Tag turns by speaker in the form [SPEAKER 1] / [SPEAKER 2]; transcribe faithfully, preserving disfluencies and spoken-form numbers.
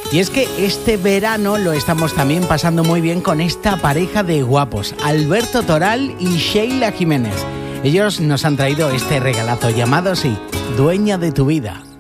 [SPEAKER 1] Y es que este verano lo estamos también pasando muy bien con esta pareja de guapos, Alberto Toral y Sheila Jiménez. Ellos nos han traído este regalazo llamado así, Dueña de tu vida.